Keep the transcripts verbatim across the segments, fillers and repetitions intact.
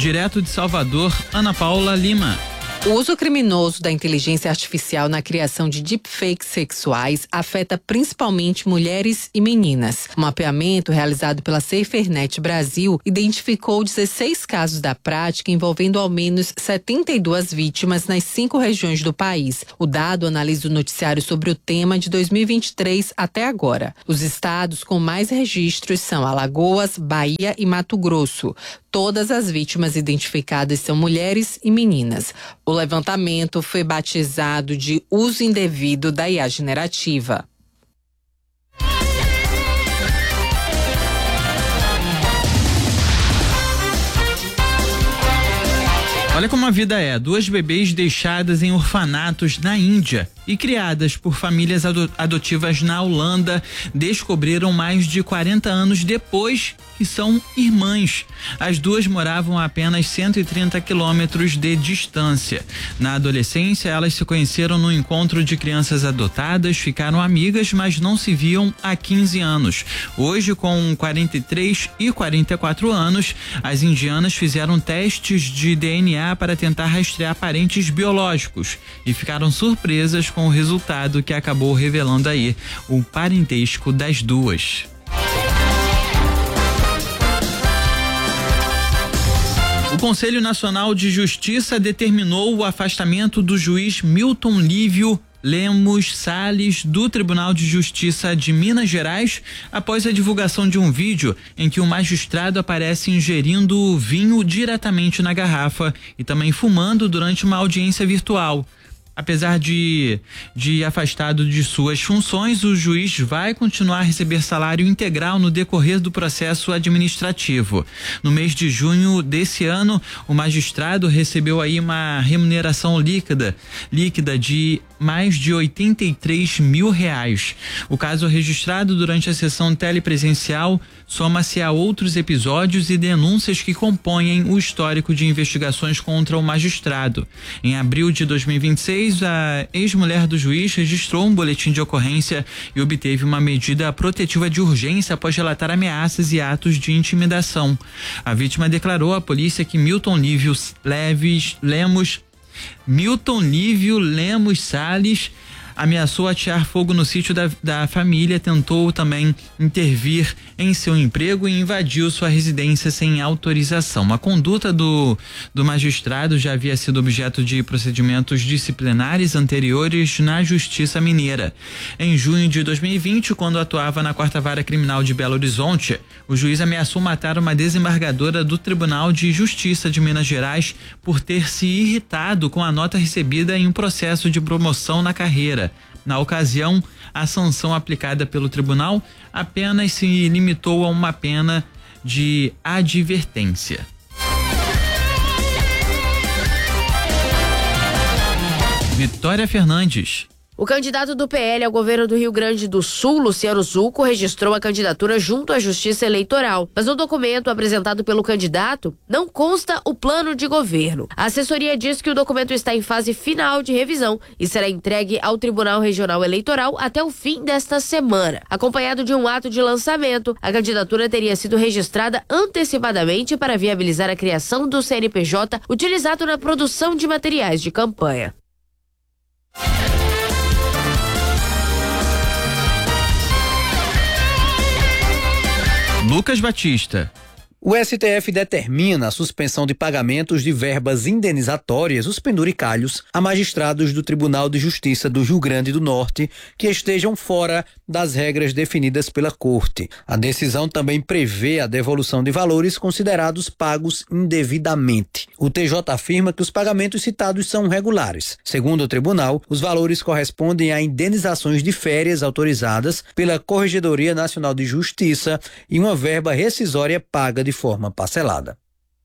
Direto de Salvador, Ana Paula Lima. O uso criminoso da inteligência artificial na criação de deepfakes sexuais afeta principalmente mulheres e meninas. Um mapeamento realizado pela SaferNet Brasil identificou dezesseis casos da prática envolvendo ao menos setenta e duas vítimas nas cinco regiões do país. O dado analisa o noticiário sobre o tema de dois mil e vinte e três até agora. Os estados com mais registros são Alagoas, Bahia e Mato Grosso. Todas as vítimas identificadas são mulheres e meninas. O levantamento foi batizado de uso indevido da I A generativa. Olha como a vida é. Duas bebês deixadas em orfanatos na Índia e criadas por famílias adotivas na Holanda descobriram mais de quarenta anos depois que são irmãs. As duas moravam a apenas cento e trinta quilômetros de distância. Na adolescência, elas se conheceram no encontro de crianças adotadas, ficaram amigas, mas não se viam há quinze anos. Hoje, com quarenta e três e quarenta e quatro anos, as indianas fizeram testes de D N A para tentar rastrear parentes biológicos e ficaram surpresas com o resultado que acabou revelando aí o parentesco das duas. O Conselho Nacional de Justiça determinou o afastamento do juiz Milton Lívio Lemos Salles do Tribunal de Justiça de Minas Gerais após a divulgação de um vídeo em que o magistrado aparece ingerindo vinho diretamente na garrafa e também fumando durante uma audiência virtual. Apesar de, de afastado de suas funções, o juiz vai continuar a receber salário integral no decorrer do processo administrativo. No mês de junho desse ano, o magistrado recebeu aí uma remuneração líquida, líquida de mais de oitenta e três mil reais. O caso registrado durante a sessão telepresencial soma-se a outros episódios e denúncias que compõem o histórico de investigações contra o magistrado. Em abril de dois mil e vinte e seis, a ex-mulher do juiz registrou um boletim de ocorrência e obteve uma medida protetiva de urgência após relatar ameaças e atos de intimidação. A vítima declarou à polícia que Milton Lívio Leves, Lemos Milton Lívio Lemos Salles ameaçou atear fogo no sítio da, da família, tentou também intervir em seu emprego e invadiu sua residência sem autorização. A conduta do, do magistrado já havia sido objeto de procedimentos disciplinares anteriores na Justiça Mineira. Em junho de dois mil e vinte, quando atuava na Quarta Vara Criminal de Belo Horizonte, o juiz ameaçou matar uma desembargadora do Tribunal de Justiça de Minas Gerais por ter se irritado com a nota recebida em um processo de promoção na carreira. Na ocasião, a sanção aplicada pelo tribunal apenas se limitou a uma pena de advertência. Vitória Fernandes. O candidato do P L ao governo do Rio Grande do Sul, Luciano Zucco, registrou a candidatura junto à Justiça Eleitoral. Mas no documento apresentado pelo candidato, não consta o plano de governo. A assessoria diz que o documento está em fase final de revisão e será entregue ao Tribunal Regional Eleitoral até o fim desta semana. Acompanhado de um ato de lançamento, a candidatura teria sido registrada antecipadamente para viabilizar a criação do C N P J utilizado na produção de materiais de campanha. Lucas Batista. O S T F determina a suspensão de pagamentos de verbas indenizatórias, os penduricalhos, a magistrados do Tribunal de Justiça do Rio Grande do Norte que estejam fora das regras definidas pela Corte. A decisão também prevê a devolução de valores considerados pagos indevidamente. O T J afirma que os pagamentos citados são regulares. Segundo o tribunal, os valores correspondem a indenizações de férias autorizadas pela Corregedoria Nacional de Justiça e uma verba rescisória paga de de forma parcelada.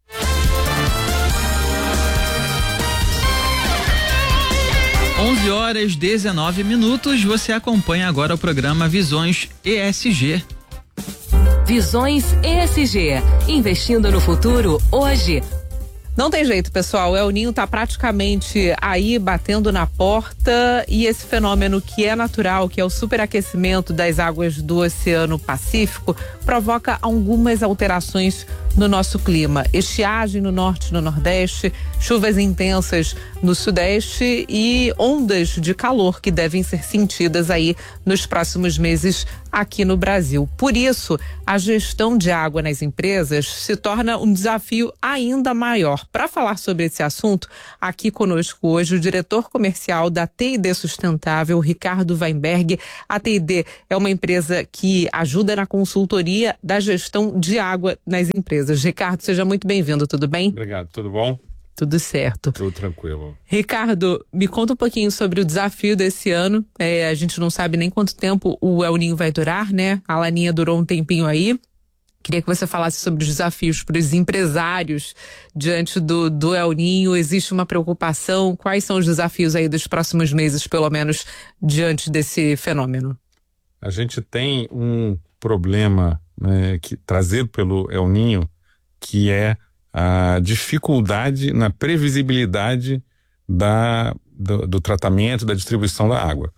onze horas e dezenove minutos, você acompanha agora o programa Visões E S G. Visões E S G, investindo no futuro hoje. Não tem jeito, pessoal, o El Ninho tá praticamente aí batendo na porta e esse fenômeno que é natural, que é o superaquecimento das águas do Oceano Pacífico, provoca algumas alterações no nosso clima. Estiagem no norte e no nordeste, chuvas intensas no sudeste e ondas de calor que devem ser sentidas aí nos próximos meses aqui no Brasil. Por isso, a gestão de água nas empresas se torna um desafio ainda maior. Para falar sobre esse assunto, aqui conosco hoje o diretor comercial da T e D Sustentável, Ricardo Weinberg. A T e D é uma empresa que ajuda na consultoria da gestão de água nas empresas. Ricardo, seja muito bem-vindo, tudo bem? Obrigado, tudo bom? Tudo certo. Tudo tranquilo. Ricardo, me conta um pouquinho sobre o desafio desse ano. É, a gente não sabe nem quanto tempo o El Niño vai durar, né? A Laninha durou um tempinho aí. Queria que você falasse sobre os desafios para os empresários diante do, do El Niño. Existe uma preocupação? Quais são os desafios aí dos próximos meses, pelo menos, diante desse fenômeno? A gente tem um problema, né, que, trazido pelo El Niño, que é a dificuldade na previsibilidade da, do, do tratamento, da distribuição da água.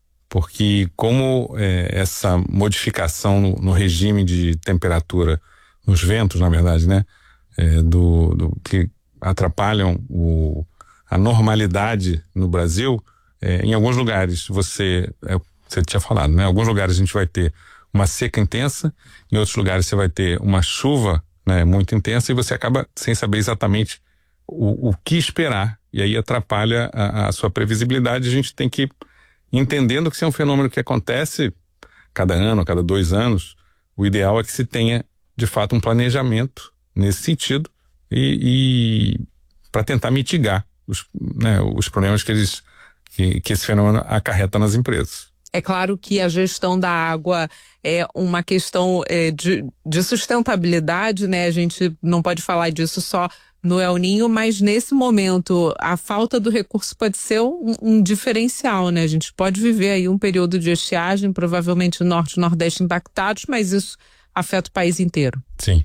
Porque como é, essa modificação no, no regime de temperatura, nos ventos, na verdade, né, é, do, do, que atrapalham o, a normalidade no Brasil, é, em alguns lugares você, é, você tinha falado, né, em alguns lugares a gente vai ter uma seca intensa, em outros lugares você vai ter uma chuva, né, muito intensa, e você acaba sem saber exatamente o, o que esperar, e aí atrapalha a, a sua previsibilidade. A gente tem que, entendendo que isso é um fenômeno que acontece cada ano, cada dois anos, o ideal é que se tenha, de fato, um planejamento nesse sentido, e, e para tentar mitigar os, né, os problemas que, eles, que, que esse fenômeno acarreta nas empresas. É claro que a gestão da água é uma questão é, de, de sustentabilidade, né? A gente não pode falar disso só no El Niño, mas nesse momento a falta do recurso pode ser um, um diferencial, né? A gente pode viver aí um período de estiagem, provavelmente o norte e nordeste impactados, mas isso afeta o país inteiro. Sim,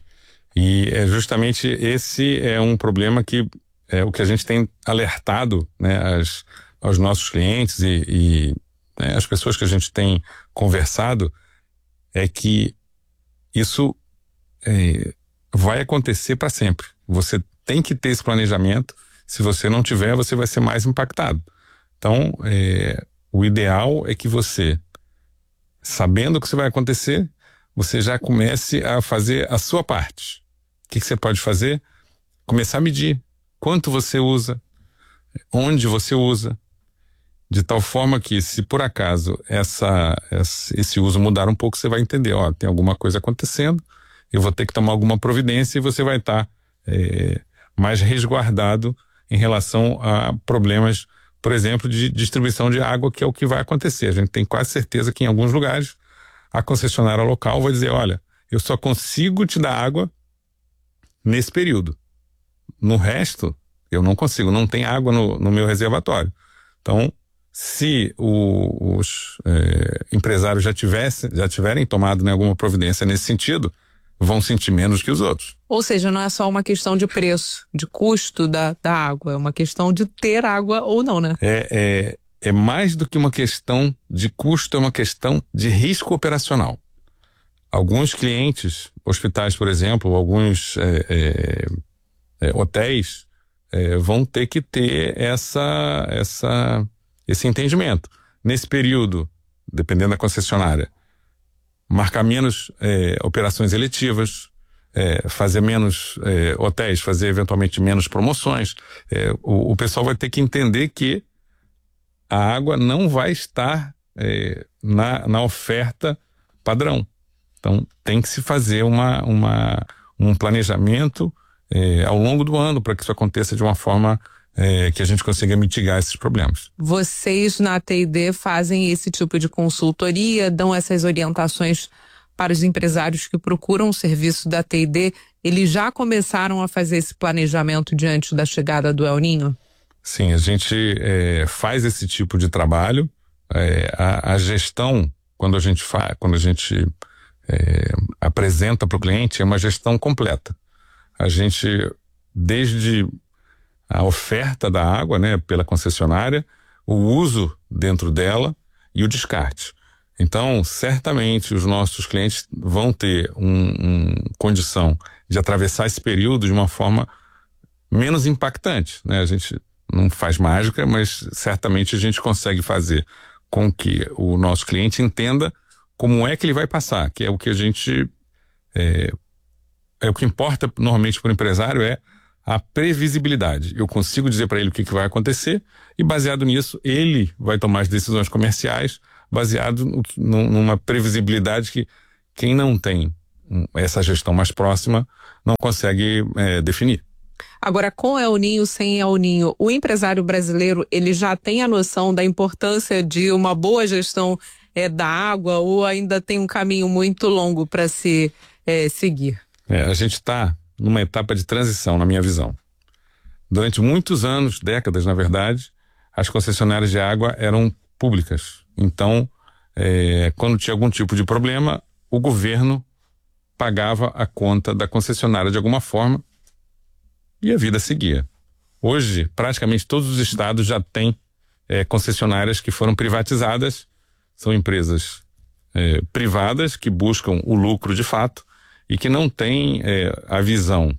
e é justamente esse é um problema que é o que a gente tem alertado, né, as, aos nossos clientes e, e né, as pessoas que a gente tem conversado, é que isso é, vai acontecer para sempre. Você tem que ter esse planejamento. Se você não tiver, você vai ser mais impactado. Então, é, o ideal é que você, sabendo o que isso vai acontecer, você já comece a fazer a sua parte. O que, que você pode fazer? Começar a medir quanto você usa, onde você usa, de tal forma que, se por acaso essa, esse uso mudar um pouco, você vai entender, ó, tem alguma coisa acontecendo, eu vou ter que tomar alguma providência, e você vai estar é, mais resguardado em relação a problemas, por exemplo, de distribuição de água, que é o que vai acontecer. A gente tem quase certeza que em alguns lugares a concessionária local vai dizer, olha, eu só consigo te dar água nesse período. No resto, eu não consigo, não tem água no, no meu reservatório. Então, se o, os é, empresários já, tivesse, já tiverem tomado, né, alguma providência nesse sentido, vão sentir menos que os outros. Ou seja, não é só uma questão de preço, de custo da, da água, é uma questão de ter água ou não, né? É, é, é mais do que uma questão de custo, é uma questão de risco operacional. Alguns clientes, hospitais, por exemplo, alguns é, é, é, hotéis, é, vão ter que ter essa, essa, esse entendimento. Nesse período, dependendo da concessionária, marcar menos é, operações eletivas, é, fazer menos é, hotéis, fazer eventualmente menos promoções. É, o, o pessoal vai ter que entender que a água não vai estar é, na, na oferta padrão. Então, tem que se fazer uma, uma, um planejamento é, ao longo do ano para que isso aconteça de uma forma é, que a gente consiga mitigar esses problemas. Vocês na T e D fazem esse tipo de consultoria, dão essas orientações para os empresários que procuram o serviço da T e D. Eles já começaram a fazer esse planejamento diante da chegada do El Niño? Sim, a gente é, faz esse tipo de trabalho. É, a, a gestão, quando a gente faz, quando a gente é, apresenta para o cliente, é uma gestão completa. A gente, desde a oferta da água, né, pela concessionária, o uso dentro dela e o descarte. Então, certamente os nossos clientes vão ter um, um condição de atravessar esse período de uma forma menos impactante, né? A gente não faz mágica, mas certamente a gente consegue fazer com que o nosso cliente entenda como é que ele vai passar, que é o que a gente é, é o que importa normalmente para o empresário, é a previsibilidade. Eu consigo dizer para ele o que, que vai acontecer e, baseado nisso, ele vai tomar as decisões comerciais baseado no, numa previsibilidade que quem não tem essa gestão mais próxima não consegue é, definir. Agora, com El Ninho, sem El Ninho, o empresário brasileiro, ele já tem a noção da importância de uma boa gestão é, da água, ou ainda tem um caminho muito longo para se é, seguir? É, a gente está numa etapa de transição, na minha visão. Durante muitos anos, décadas, na verdade, as concessionárias de água eram públicas. Então, é, quando tinha algum tipo de problema, o governo pagava a conta da concessionária de alguma forma e a vida seguia. Hoje, praticamente todos os estados já têm é, concessionárias que foram privatizadas. São empresas é, privadas que buscam o lucro de fato e que não têm é, a visão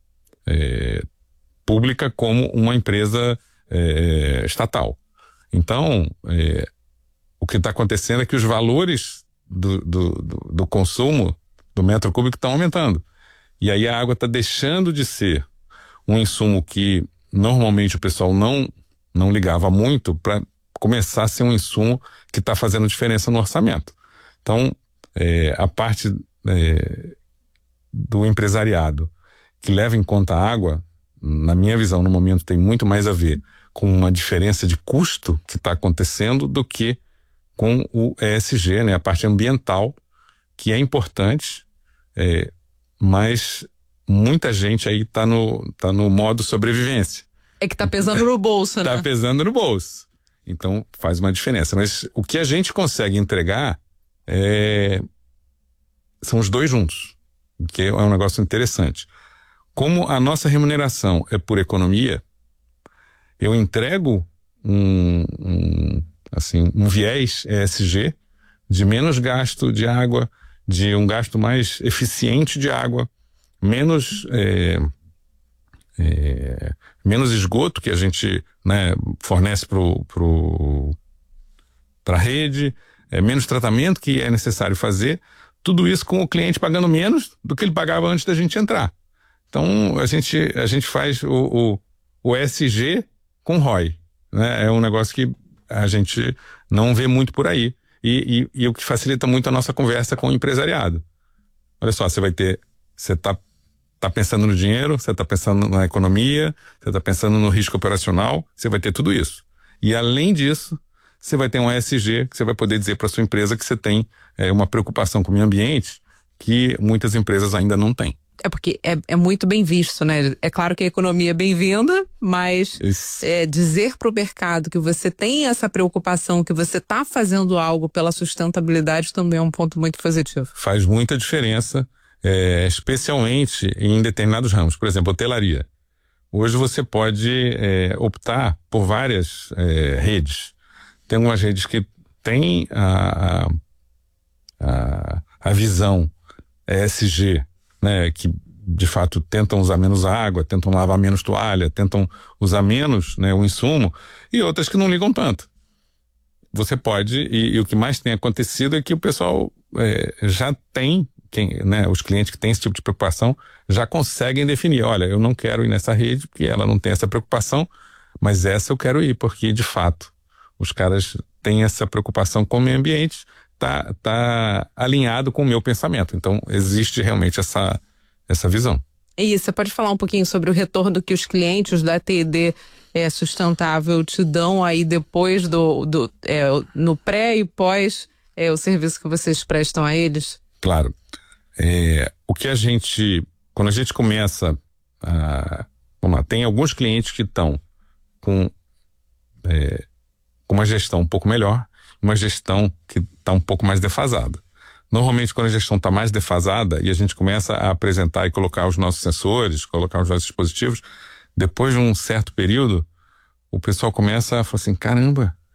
é, pública como uma empresa é, estatal. Então, é, o que está acontecendo é que os valores do, do, do, do consumo do metro cúbico estão aumentando. E aí a água está deixando de ser um insumo que normalmente o pessoal não, não ligava muito para começar a ser um insumo que está fazendo diferença no orçamento. Então, é, a parte é, do empresariado que leva em conta a água, na minha visão, no momento, tem muito mais a ver com uma diferença de custo que está acontecendo do que com o E S G, né? A parte ambiental, que é importante, é, mas muita gente aí está no, tá no modo sobrevivência. É que está pesando no bolso, né? Está pesando no bolso. Então faz uma diferença. Mas o que a gente consegue entregar é, são os dois juntos, que é um negócio interessante. Como a nossa remuneração é por economia, eu entrego um, um, assim, um viés E S G de menos gasto de água, de um gasto mais eficiente de água, menos é, é, menos esgoto que a gente, né, fornece pro, pro, para a rede, é, menos tratamento que é necessário fazer, tudo isso com o cliente pagando menos do que ele pagava antes da gente entrar. Então a gente, a gente faz o, o, o E S G com R O I, né? É um negócio que a gente não vê muito por aí e, e, e o que facilita muito a nossa conversa com o empresariado. Olha só, você vai ter, você está tá pensando no dinheiro, você está pensando na economia, você está pensando no risco operacional, você vai ter tudo isso. E além disso, você vai ter um E S G que você vai poder dizer para sua empresa que você tem é, uma preocupação com o meio ambiente que muitas empresas ainda não têm. É porque é, é muito bem visto, né? É claro que a economia é bem-vinda, mas é, dizer para o mercado que você tem essa preocupação, que você está fazendo algo pela sustentabilidade também é um ponto muito positivo. Faz muita diferença, é, especialmente em determinados ramos. Por exemplo, hotelaria. Hoje você pode é, optar por várias é, redes. Tem algumas redes que têm a, a, a visão E S G, né, que de fato tentam usar menos água, tentam lavar menos toalha, tentam usar menos, né, o insumo, e outras que não ligam tanto. Você pode, e, e o que mais tem acontecido é que o pessoal é, já tem, quem, né, os clientes que têm esse tipo de preocupação já conseguem definir, olha, eu não quero ir nessa rede porque ela não tem essa preocupação, mas essa eu quero ir porque de fato os caras têm essa preocupação com o meio ambiente, tá, tá alinhado com o meu pensamento. Então, existe realmente essa, essa visão. E você pode falar um pouquinho sobre o retorno que os clientes da T e D é, Sustentável te dão aí depois do, do é, no pré e pós é, o serviço que vocês prestam a eles? Claro. É, o que a gente, quando a gente começa a, vamos lá, tem alguns clientes que estão com, é, com uma gestão um pouco melhor, uma gestão que está um pouco mais defasada. Normalmente, quando a gestão está mais defasada e a gente começa a apresentar e colocar os nossos sensores, colocar os nossos dispositivos, depois de um certo período, o pessoal começa a falar assim, caramba,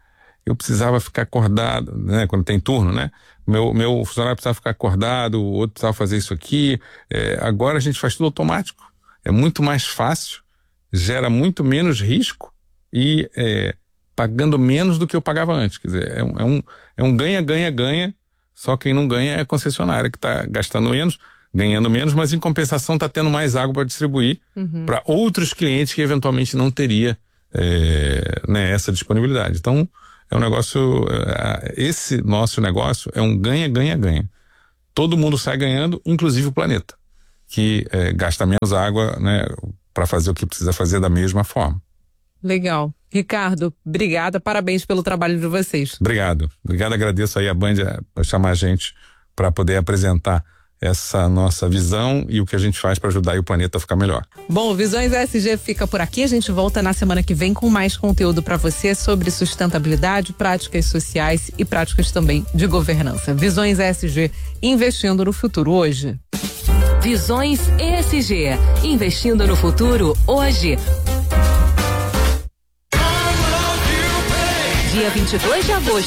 eu precisava ficar acordado, né? Quando tem turno, né? Meu, meu funcionário precisava ficar acordado, o outro precisava fazer isso aqui. É, agora a gente faz tudo automático. É muito mais fácil, gera muito menos risco e é, pagando menos do que eu pagava antes. Quer dizer, é um, é um, é um ganha, ganha, ganha. Só quem não ganha é a concessionária, que está gastando menos, ganhando menos, mas em compensação está tendo mais água para distribuir uhum. para outros clientes que eventualmente não teria é, né, essa disponibilidade. Então, é um negócio, esse nosso negócio é um ganha, ganha, ganha. Todo mundo sai ganhando, inclusive o planeta, que é, gasta menos água, né, para fazer o que precisa fazer da mesma forma. Legal. Ricardo, obrigada, parabéns pelo trabalho de vocês. Obrigado. Obrigado, agradeço aí a Band para chamar a gente para poder apresentar essa nossa visão e o que a gente faz para ajudar o planeta a ficar melhor. Bom, Visões E S G fica por aqui. A gente volta na semana que vem com mais conteúdo para você sobre sustentabilidade, práticas sociais e práticas também de governança. Visões E S G, investindo no futuro hoje. Visões E S G, investindo no futuro hoje. Dia vinte e dois de agosto.